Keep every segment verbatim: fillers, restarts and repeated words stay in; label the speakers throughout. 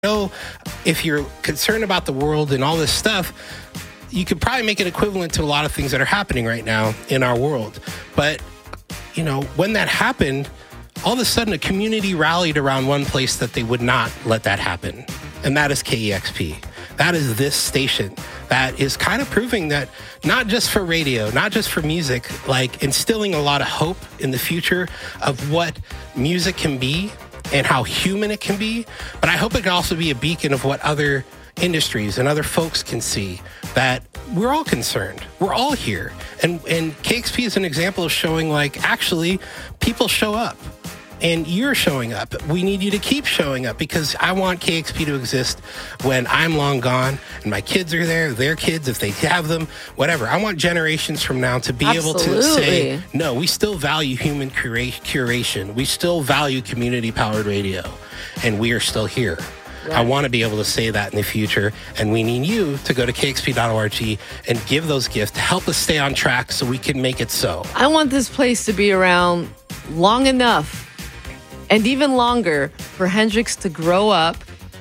Speaker 1: know if you're concerned about the world and all this stuff, you could probably make it equivalent to a lot of things that are happening right now in our world. But, you know, when that happened, all of a sudden a community rallied around one place that they would not let that happen. And that is K E X P. That is this station that is kind of proving that not just for radio, not just for music, like instilling a lot of hope in the future of what music can be and how human it can be. But I hope it can also be a beacon of what other industries and other folks can see, that we're all concerned. We're all here. And, and K X P is an example of showing, like, actually, people show up. And you're showing up. We need you to keep showing up, because I want K X P to exist when I'm long gone and my kids are there, their kids, if they have them, whatever. I want generations from now to be
Speaker 2: Absolutely.
Speaker 1: able to say, no, we still value human cura- curation. We still value community-powered radio, and we are still here. Right. I want to be able to say that in the future, and we need you to go to K X P dot org and give those gifts to help us stay on track so we can make it so.
Speaker 2: I want this place to be around long enough and even longer for Hendrix to grow up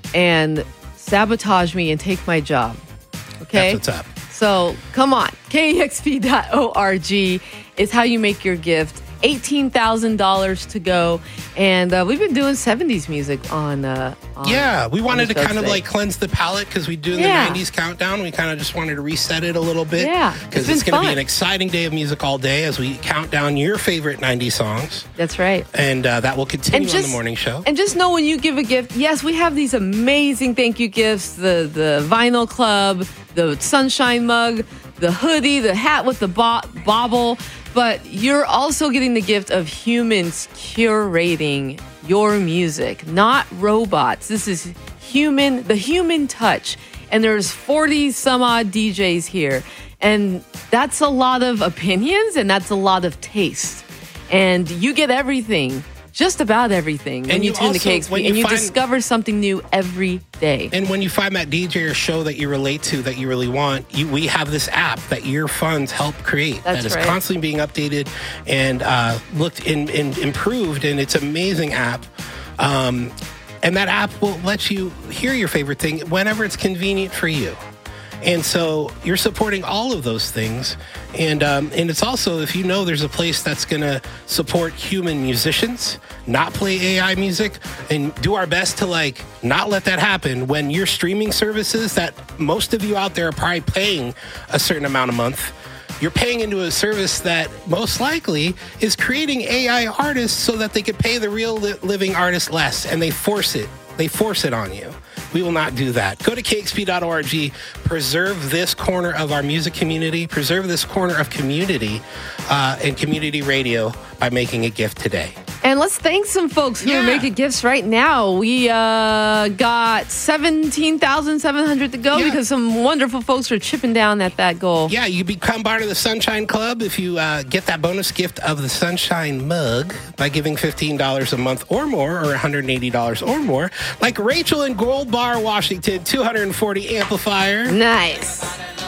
Speaker 2: and sabotage me and take my job. Okay?
Speaker 1: That's what's up.
Speaker 2: So come on. K E X P dot org is how you make your gift. eighteen thousand dollars to go. And uh, we've been doing seventies music on... Uh, on
Speaker 1: yeah, we wanted to kind
Speaker 2: today.
Speaker 1: of like cleanse the palette, because we do
Speaker 2: Yeah.
Speaker 1: the nineties countdown. We kind of just wanted to reset it a little bit.
Speaker 2: Yeah,
Speaker 1: Because
Speaker 2: it's
Speaker 1: it's,
Speaker 2: been
Speaker 1: going to be
Speaker 2: fun.
Speaker 1: an exciting day of music all day as we count down your favorite nineties songs.
Speaker 2: That's right.
Speaker 1: And uh, that will continue
Speaker 2: And
Speaker 1: on the morning show.
Speaker 2: And just know, when you give a gift, yes, we have these amazing thank you gifts, the, the vinyl club, the sunshine mug, the hoodie, the hat with the bo- bobble, but you're also getting the gift of humans curating your music, not robots. This is human, the human touch. And there's forty some odd D Js here. And that's a lot of opinions, and that's a lot of taste. And you get everything, just about everything, when
Speaker 1: And
Speaker 2: you,
Speaker 1: you
Speaker 2: tune to
Speaker 1: also-
Speaker 2: K X P,
Speaker 1: when you
Speaker 2: and you
Speaker 1: find-
Speaker 2: discover something new every day.
Speaker 1: And when you find that D J or show that you relate to, that you really want, you, we have this app that your funds help create.
Speaker 2: That's
Speaker 1: that is
Speaker 2: right.
Speaker 1: constantly being updated and uh, looked in, in, improved, and it's an amazing app. Um, and that app will let you hear your favorite thing whenever it's convenient for you. And so you're supporting all of those things. And um, and it's also, if you know there's a place that's going to support human musicians, not play A I music, and do our best to, like, not let that happen when your streaming services that most of you out there are probably paying a certain amount a month, you're paying into a service that most likely is creating A I artists so that they could pay the real li- living artists less, and they force it. They force it on you. We will not do that. Go to K X P dot org, preserve this corner of our music community, preserve this corner of community uh, and community radio by making a gift today.
Speaker 2: And let's thank some folks who
Speaker 1: Yeah.
Speaker 2: are making gifts right now. We uh, got seventeen thousand seven hundred to go
Speaker 1: Yeah.
Speaker 2: because some wonderful folks are chipping down at that goal.
Speaker 1: Yeah, you become part of the Sunshine Club if you uh, get that bonus gift of the Sunshine Mug by giving fifteen dollars a month or more, or one hundred eighty dollars or more. Like Rachel in Gold Bar, Washington, two hundred forty amplifier.
Speaker 2: Nice.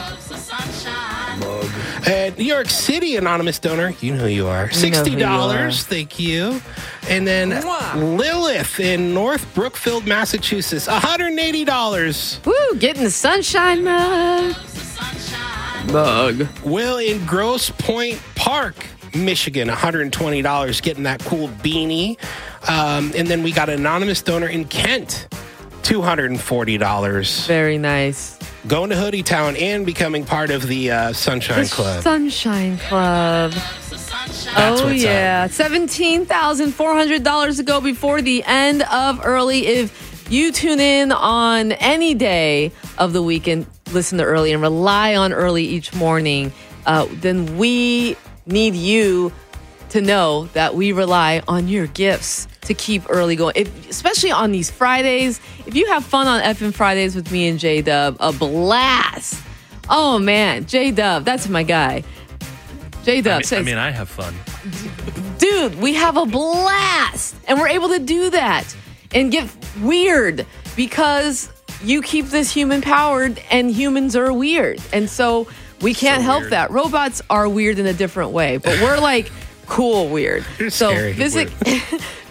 Speaker 1: Uh, New York City anonymous donor, you know who you are. sixty dollars, thank you. And then Lilith in North Brookfield, Massachusetts, one hundred eighty dollars.
Speaker 2: Woo, getting the sunshine mug. Mug.
Speaker 1: Will in Grosse Pointe Park, Michigan, one hundred twenty dollars, getting that cool beanie. Um, and then we got an anonymous donor in Kent, two hundred forty dollars.
Speaker 2: Very nice.
Speaker 1: Going to Hoodie Town and becoming part of the uh, Sunshine
Speaker 2: The
Speaker 1: Club.
Speaker 2: Sunshine Club.
Speaker 1: That's
Speaker 2: oh,
Speaker 1: what's
Speaker 2: yeah.
Speaker 1: up.
Speaker 2: seventeen thousand four hundred dollars to go before the end of early. If you tune in on any day of the week and listen to early and rely on early each morning, uh, then we need you to know that we rely on your gifts to keep early going, if, especially on these Fridays. If you have fun on F M Fridays with me and J-Dub, a blast. Oh, man, J-Dub, that's my guy. J-Dub
Speaker 3: I mean,
Speaker 2: says,
Speaker 3: I mean, I have fun.
Speaker 2: dude, we have a blast. And we're able to do that and get weird because you keep this human powered and humans are weird. And so we can't
Speaker 3: So
Speaker 2: help
Speaker 3: weird.
Speaker 2: that. Robots are weird in a different way, but we're like cool weird.
Speaker 1: You're
Speaker 2: so
Speaker 1: scary
Speaker 2: visit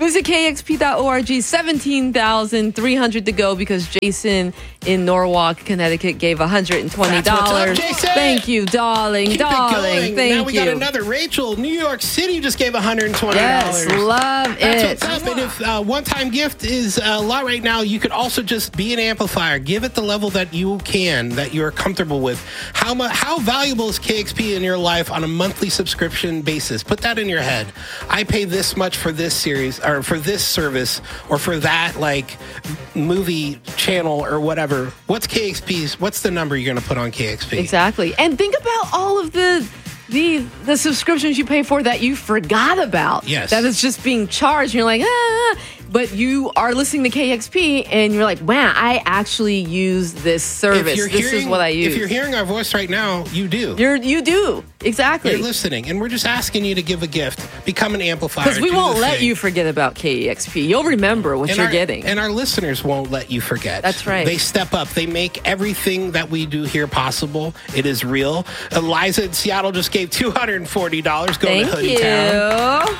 Speaker 2: Visit K X P dot org. seventeen thousand three hundred to go because Jason in Norwalk, Connecticut gave one hundred twenty dollars.
Speaker 1: That's what's up, Jason.
Speaker 2: Thank you, darling.
Speaker 1: Keep
Speaker 2: darling.
Speaker 1: it going.
Speaker 2: Thank
Speaker 1: now we
Speaker 2: you.
Speaker 1: got another Rachel, New York City just gave one hundred twenty dollars.
Speaker 2: Yes, love
Speaker 1: That's
Speaker 2: it.
Speaker 1: what's up. And if uh, one-time gift is a lot right now, you could also just be an amplifier. Give it the level that you can, that you're comfortable with. How mu- How valuable is K X P in your life on a monthly subscription basis? Put that in your head. I pay this much for this series, or for this service, or for that like movie channel or whatever. What's K X P's? What's the number you're going to put on K X P?
Speaker 2: Exactly. And think about all of the the the subscriptions you pay for that you forgot about.
Speaker 1: Yes.
Speaker 2: That is just being charged. You're like, ah, but you are listening to K X P and you're like, wow, I actually use this service. This
Speaker 1: hearing,
Speaker 2: is what I use.
Speaker 1: If you're hearing our voice right now, you do.
Speaker 2: You're you do. Exactly.
Speaker 1: You're listening, and we're just asking you to give a gift, become an amplifier.
Speaker 2: Because we
Speaker 1: do
Speaker 2: won't
Speaker 1: the
Speaker 2: let
Speaker 1: thing.
Speaker 2: you forget about K X P. You'll remember what
Speaker 1: and
Speaker 2: you're
Speaker 1: our,
Speaker 2: getting.
Speaker 1: And our listeners won't let you forget.
Speaker 2: That's right.
Speaker 1: They step up. They make everything that we do here possible. It is real. Eliza in Seattle just gave two hundred forty dollars going
Speaker 2: Thank
Speaker 1: to Hoodie
Speaker 2: you.
Speaker 1: Town.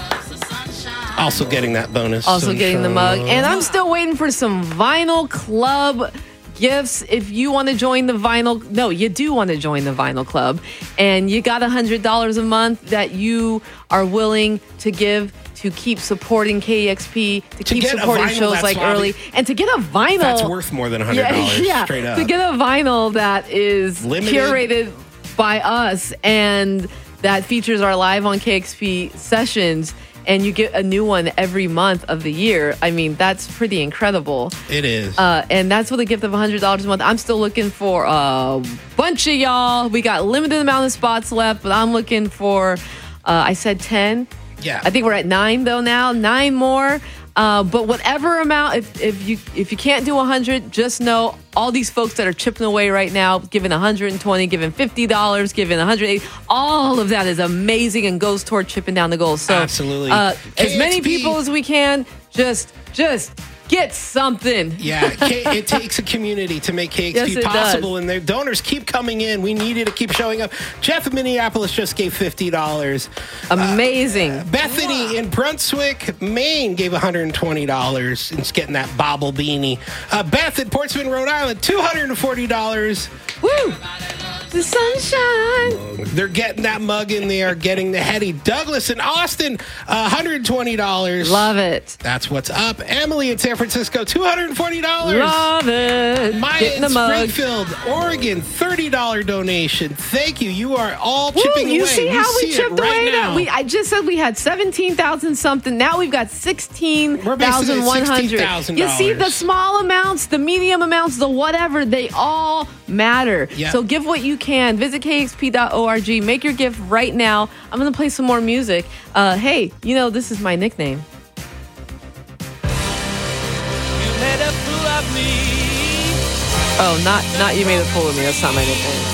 Speaker 1: Also getting that bonus.
Speaker 2: Also getting the mug.
Speaker 1: sunshine.
Speaker 2: And I'm still waiting for some Vinyl Club gifts. If you want to join the Vinyl, no, you do want to join the Vinyl Club. And you got one hundred dollars a month that you are willing to give to keep supporting K X P, to,
Speaker 1: To
Speaker 2: keep
Speaker 1: get a
Speaker 2: supporting
Speaker 1: vinyl
Speaker 2: shows
Speaker 1: that's
Speaker 2: like
Speaker 1: lobby-
Speaker 2: early, and to get a vinyl.
Speaker 1: That's worth more than one hundred dollars.
Speaker 2: Yeah, yeah.
Speaker 1: Straight up.
Speaker 2: To get a vinyl that is
Speaker 1: Limited.
Speaker 2: curated by us and that features our live on K X P sessions, and you get a new one every month of the year. I mean, that's pretty incredible.
Speaker 1: It is.
Speaker 2: Uh, and that's with a gift of one hundred dollars a month. I'm still looking for a bunch of y'all. We got limited amount of spots left, but I'm looking for, uh, I said ten.
Speaker 1: Yeah.
Speaker 2: I think we're at nine though now. Nine more. Uh, but whatever amount, if, if you if you can't do one hundred, just know all these folks that are chipping away right now, giving one hundred twenty, giving fifty dollars, giving one hundred eighty, all of that is amazing and goes toward chipping down the goals. So
Speaker 1: Absolutely.
Speaker 2: uh, as
Speaker 1: K X P
Speaker 2: many people as we can, just just get something.
Speaker 1: Yeah, K- it takes a community to make K X P
Speaker 2: Yes, it
Speaker 1: possible,
Speaker 2: does.
Speaker 1: and their donors keep coming in. We need you to keep showing up. Jeff in Minneapolis just gave fifty dollars.
Speaker 2: Amazing.
Speaker 1: Bethany in Brunswick, Maine gave one hundred twenty dollars and is getting that bobble beanie. Uh, Beth in Portsmouth, Rhode Island, two hundred forty dollars.
Speaker 2: Woo! The sunshine.
Speaker 1: They're getting that mug and they are getting the heady. Douglas in Austin, uh, one hundred twenty dollars.
Speaker 2: Love it.
Speaker 1: That's what's up. Emily in San Francisco, two hundred forty dollars.
Speaker 2: Love it.
Speaker 1: Maya
Speaker 2: Getting
Speaker 1: in
Speaker 2: the mug.
Speaker 1: Springfield, Oregon, thirty dollars donation. Thank you. You are all
Speaker 2: Woo,
Speaker 1: chipping
Speaker 2: you
Speaker 1: away.
Speaker 2: see how we
Speaker 1: see it
Speaker 2: chipped
Speaker 1: right
Speaker 2: away
Speaker 1: now.
Speaker 2: now? We, I just said we had seventeen thousand something. Now we've got sixteen thousand one hundred.
Speaker 1: sixteen thousand
Speaker 2: You see, the
Speaker 1: dollars.
Speaker 2: small amounts, the medium amounts, the whatever, they all matter.
Speaker 1: Yeah.
Speaker 2: So give what you can. Visit K X P dot org. Make your gift right now. I'm going to play some more music. Uh, hey, you know, this is my nickname. Oh, not, not you made a fool of me. That's not my nickname.